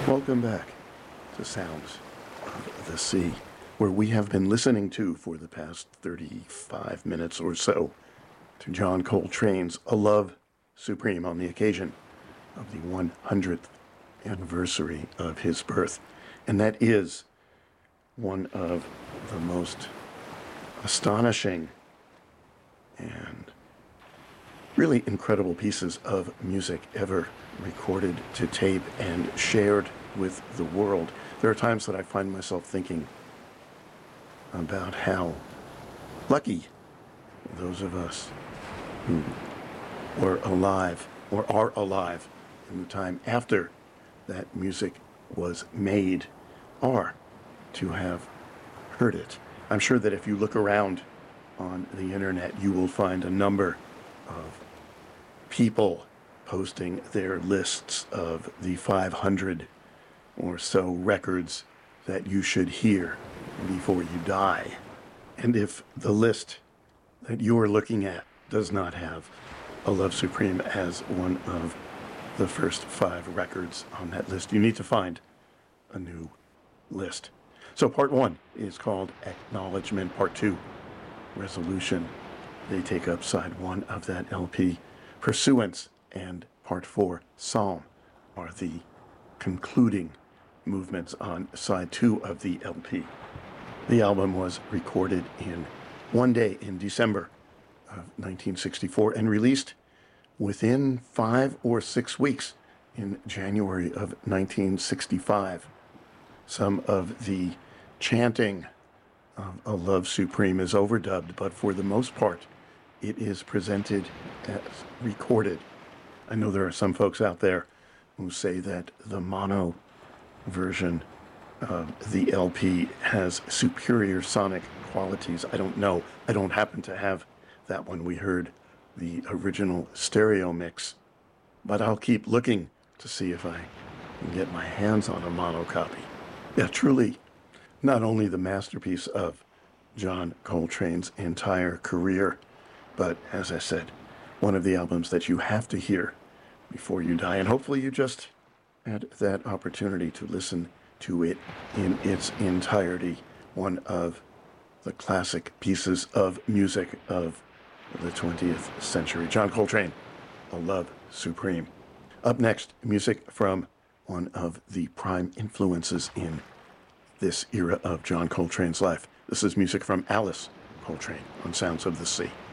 Welcome back to Sounds of the Sea, where we have been listening to, for the past 35 minutes or so, to John Coltrane's A Love Supreme on the occasion of the 100th anniversary of his birth. And that is one of the most astonishing and really incredible pieces of music ever recorded to tape and shared with the world. There are times that I find myself thinking about how lucky those of us who were alive or are alive in the time after that music was made are to have heard it. I'm sure that if you look around on the internet, you will find a number of people posting their lists of the 500 or so records that you should hear before you die. And if the list that you are looking at does not have A Love Supreme as one of the first 5 records on that list, you need to find a new list. So part 1 is called Acknowledgement. Part 2, Resolution. They take up side 1 of that LP. Pursuance and part 4, Psalm, are the concluding movements on side 2 of the LP. The album was recorded in one day in December of 1964 and released within 5 or 6 weeks in January of 1965. Some of the chanting of A Love Supreme is overdubbed, but for the most part, it is presented as recorded. I know there are some folks out there who say that the mono version of the LP has superior sonic qualities. I don't know. I don't happen to have that one. We heard the original stereo mix, but I'll keep looking to see if I can get my hands on a mono copy. Yeah, truly, not only the masterpiece of John Coltrane's entire career, but as I said, one of the albums that you have to hear before you die. And hopefully you just had that opportunity to listen to it in its entirety. One of the classic pieces of music of the 20th century. John Coltrane, A Love Supreme. Up next, music from one of the prime influences in this era of John Coltrane's life. This is music from Alice Coltrane on Sounds of the Sea.